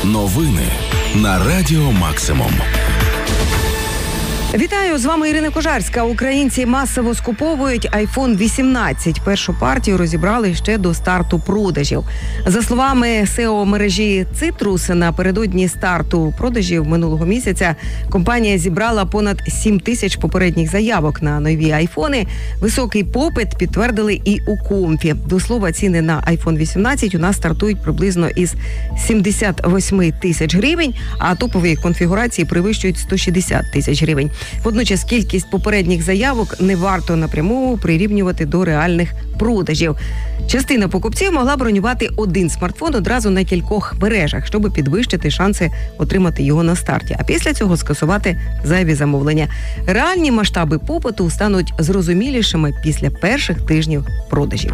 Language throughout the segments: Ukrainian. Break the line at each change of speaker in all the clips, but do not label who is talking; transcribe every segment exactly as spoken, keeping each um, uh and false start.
Новини на Радіо Максимум.
Вітаю, з вами Ірина Кожарська. Українці масово скуповують айфон вісімнадцять. Першу партію розібрали ще до старту продажів. За словами сео мережі Citrus, напередодні старту продажів минулого місяця компанія зібрала понад сім тисяч попередніх заявок на нові айфони. Високий попит підтвердили і у Комфі. До слова, ціни на айфон вісімнадцять у нас стартують приблизно із сімдесят вісім тисяч гривень, а топові конфігурації перевищують сто шістдесят тисяч гривень. Водночас кількість попередніх заявок не варто напряму прирівнювати до реальних продажів. Частина покупців могла бронювати один смартфон одразу на кількох мережах, щоб підвищити шанси отримати його на старті, а після цього скасувати зайві замовлення. Реальні масштаби попиту стануть зрозумілішими після перших тижнів продажів.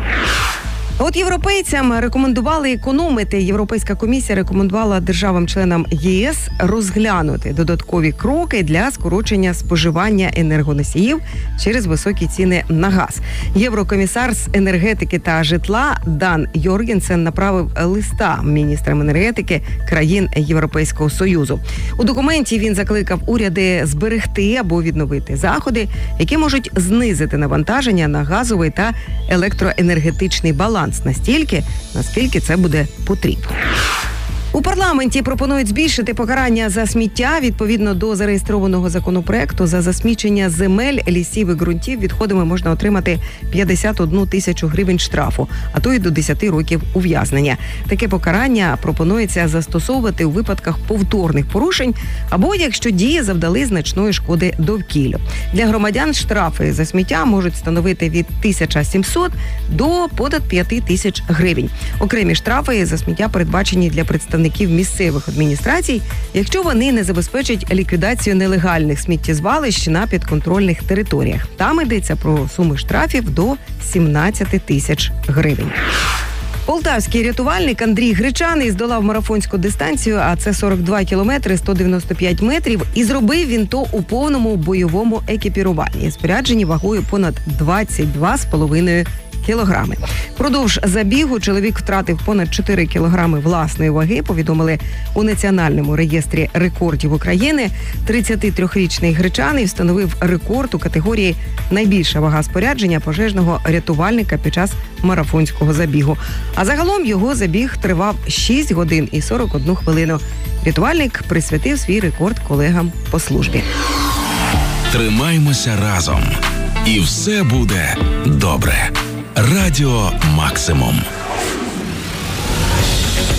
От європейцям рекомендували економити. Європейська комісія рекомендувала державам-членам ЄС розглянути додаткові кроки для скорочення споживання енергоносіїв через високі ціни на газ. Єврокомісар з енергетики та житла Дан Йоргенсен направив листа міністрам енергетики країн Європейського Союзу. У документі він закликав уряди зберегти або відновити заходи, які можуть знизити навантаження на газовий та електроенергетичний баланс настільки, наскільки це буде потрібно. У парламенті пропонують збільшити покарання за сміття. Відповідно до зареєстрованого законопроекту, за засмічення земель, лісів і ґрунтів відходами можна отримати п'ятдесят одну тисячу гривень штрафу, а то й до десять років ув'язнення. Таке покарання пропонується застосовувати у випадках повторних порушень або якщо дії завдали значної шкоди довкіллю. Для громадян штрафи за сміття можуть становити від тисяча сімсот до понад п'ять тисяч гривень. Окремі штрафи за сміття передбачені для представників місцевих адміністрацій, якщо вони не забезпечать ліквідацію нелегальних сміттєзвалищ на підконтрольних територіях. Там йдеться про суми штрафів до сімнадцять тисяч гривень. Полтавський рятувальник Андрій Гречаний здолав марафонську дистанцію, а це сорок два кілометри сто дев'яносто п'ять метрів, і зробив він то у повному бойовому екіпіруванні, спорядженні вагою понад двадцять два з половиною кілограми. Впродовж забігу чоловік втратив понад чотири кілограми власної ваги, повідомили у Національному реєстрі рекордів України. тридцятитрирічний Гречаний встановив рекорд у категорії «Найбільша вага спорядження пожежного рятувальника під час марафонського забігу». А загалом його забіг тривав шість годин і сорок одну хвилину. Рятувальник присвятив свій рекорд колегам по службі.
Тримаймося разом. І все буде добре. Радіо Максимум.